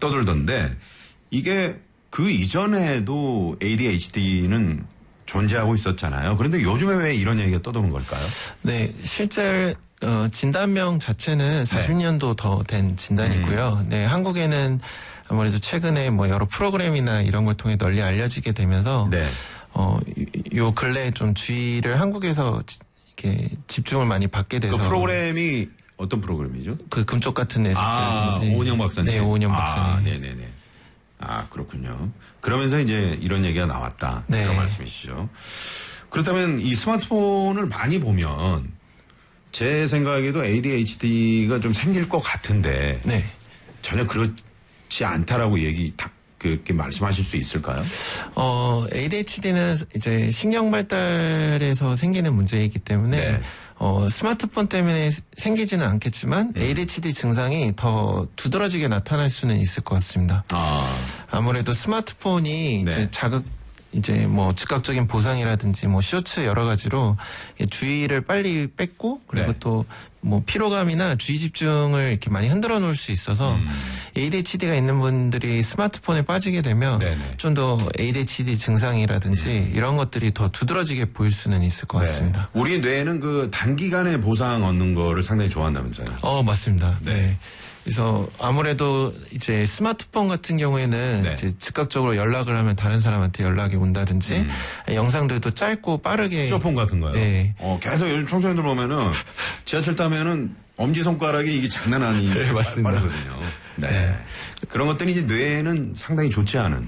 떠들던데 이게 그 이전에도 ADHD는 존재하고 있었잖아요. 그런데 요즘에 왜 이런 얘기가 떠도는 걸까요? 네, 실제 진단명 자체는 40년도 더 된 진단이고요. 네, 한국에는 아무래도 최근에 뭐 여러 프로그램이나 이런 걸 통해 널리 알려지게 되면서 네. 요 근래 좀 주의를 한국에서 이렇게 집중을 많이 받게 돼서 그 프로그램이 어떤 프로그램이죠? 그 금쪽 같은 애들이라든지 오은영 박사님. 네, 오은영 박사님. 네네네. 그렇군요. 그러면서 이제 이런 얘기가 나왔다. 네. 그런 말씀이시죠. 그렇다면 이 스마트폰을 많이 보면 제 생각에도 ADHD가 좀 생길 것 같은데 네. 전혀 그렇지 않다라고 그렇게 말씀하실 수 있을까요? ADHD는 이제 신경 발달에서 생기는 문제이기 때문에 네. 스마트폰 때문에 생기지는 않겠지만 ADHD 증상이 더 두드러지게 나타날 수는 있을 것 같습니다. 아무래도 스마트폰이 네. 이제 뭐 즉각적인 보상이라든지 뭐 쇼츠 여러 가지로 주의를 빨리 뺏고 그리고 네. 또 뭐 피로감이나 주의 집중을 이렇게 많이 흔들어 놓을 수 있어서 ADHD가 있는 분들이 스마트폰에 빠지게 되면 좀 더 ADHD 증상이라든지 이런 것들이 더 두드러지게 보일 수는 있을 것 같습니다. 우리 뇌는 그 단기간에 보상 얻는 거를 상당히 좋아한다면서요? 맞습니다. 네. 그래서 아무래도 이제 스마트폰 같은 경우에는 이제 즉각적으로 연락을 하면 다른 사람한테 연락이 온다든지 영상들도 짧고 빠르게 쇼폰 같은 거요? 네. 계속 요즘 청소년들 보면은 지하철 타면은 엄지손가락이 이게 장난 아니고 네, 맞습니다. 빠르거든요. 네. 그런 것들이 이제 뇌에는 상당히 좋지 않은.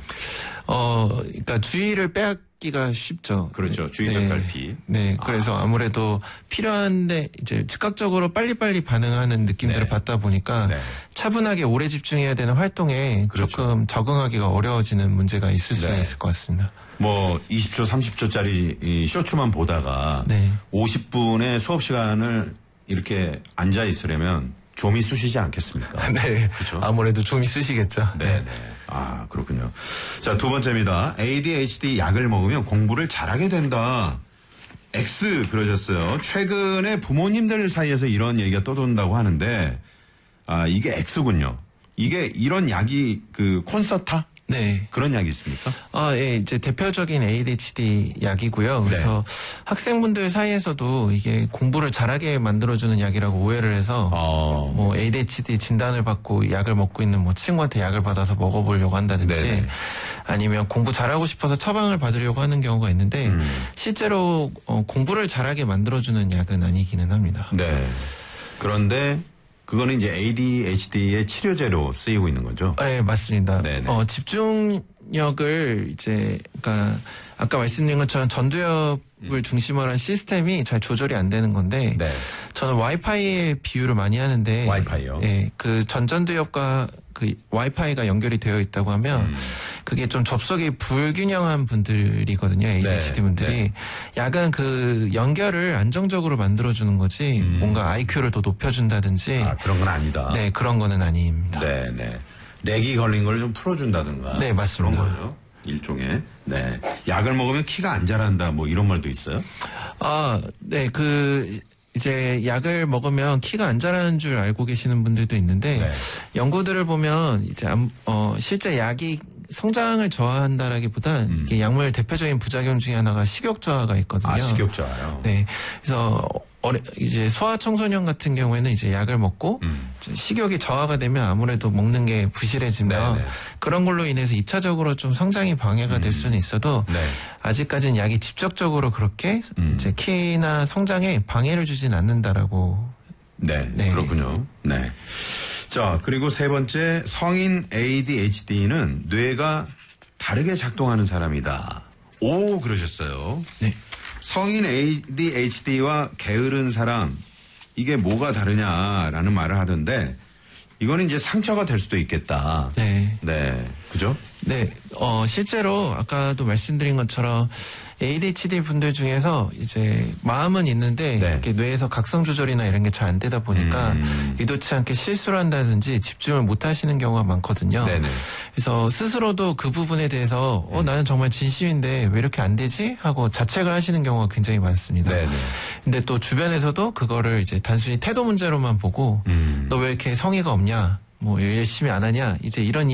그러니까 주의를 빼앗기가 쉽죠. 그렇죠. 주의력 결핍. 네. 그래서 아무래도 필요한데 이제 즉각적으로 빨리빨리 반응하는 느낌들을 받다 보니까 차분하게 오래 집중해야 되는 활동에 조금 적응하기가 어려워지는 문제가 있을 수 있을 것 같습니다. 뭐 20초, 30초짜리 이 쇼츠만 보다가 50분의 수업 시간을 이렇게 앉아 있으려면 좀이 쑤시지 않겠습니까? 네. 그렇죠. 아무래도 좀이 쑤시겠죠. 네. 그렇군요. 자, 두 번째입니다. ADHD 약을 먹으면 공부를 잘하게 된다. X 그러셨어요. 최근에 부모님들 사이에서 이런 얘기가 떠돈다고 하는데, 이게 X군요. 이게 이런 약이 그 콘서타? 네. 그런 약이 있습니까? 예, 이제 대표적인 ADHD 약이고요. 그래서 학생분들 사이에서도 이게 공부를 잘하게 만들어주는 약이라고 오해를 해서 뭐 ADHD 진단을 받고 약을 먹고 있는 뭐 친구한테 약을 받아서 먹어보려고 한다든지 아니면 공부 잘하고 싶어서 처방을 받으려고 하는 경우가 있는데 실제로 공부를 잘하게 만들어주는 약은 아니기는 합니다. 네. 그런데 그거는 이제 ADHD의 치료제로 쓰이고 있는 거죠? 네, 맞습니다. 집중력을 이제, 그러니까 아까 말씀드린 것처럼 전두엽을 중심으로 한 시스템이 잘 조절이 안 되는 건데 저는 와이파이에 비유를 많이 하는데 와이파이요? 예, 그 전두엽과 그 와이파이가 연결이 되어 있다고 하면 그게 좀 접속이 불균형한 분들이거든요. ADHD 분들이. 약은 그 연결을 안정적으로 만들어주는 거지 뭔가 IQ를 더 높여준다든지 그런 건 아니다. 네, 그런 거는 아닙니다. 네. 렉이 걸린 걸 좀 풀어준다든가. 네, 맞습니다. 그런 거죠. 일종의. 네. 약을 먹으면 키가 안 자란다 뭐 이런 말도 있어요? 네. 이제 약을 먹으면 키가 안 자라는 줄 알고 계시는 분들도 있는데 연구들을 보면 이제 실제 약이 성장을 저하한다라기보단 이게 약물 대표적인 부작용 중에 하나가 식욕 저하가 있거든요. 식욕 저하요. 네. 그래서 이제 소아 청소년 같은 경우에는 이제 약을 먹고 식욕이 저하가 되면 아무래도 먹는 게 부실해지면 그런 걸로 인해서 2차적으로 좀 성장이 방해가 될 수는 있어도 아직까지는 약이 직접적으로 그렇게 이제 키나 성장에 방해를 주진 않는다라고. 그렇군요. 네. 자, 그리고 세 번째, 성인 ADHD는 뇌가 다르게 작동하는 사람이다. 그러셨어요. 네. 성인 ADHD와 게으른 사람, 이게 뭐가 다르냐라는 말을 하던데, 이거는 이제 상처가 될 수도 있겠다. 네. 그죠? 네. 실제로 아까도 말씀드린 것처럼 ADHD 분들 중에서 이제 마음은 있는데 이렇게 뇌에서 각성 조절이나 이런 게 잘 안 되다 보니까 의도치 않게 실수를 한다든지 집중을 못 하시는 경우가 많거든요. 그래서 스스로도 그 부분에 대해서 나는 정말 진심인데 왜 이렇게 안 되지? 하고 자책을 하시는 경우가 굉장히 많습니다. 근데 또 주변에서도 그거를 이제 단순히 태도 문제로만 보고 너 왜 이렇게 성의가 없냐? 뭐 열심히 안 하냐? 이제 이런